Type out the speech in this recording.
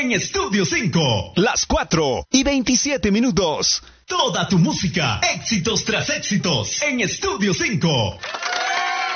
en Estudio 5. Las 4:27. Toda tu música, éxitos tras éxitos, en Estudio 5.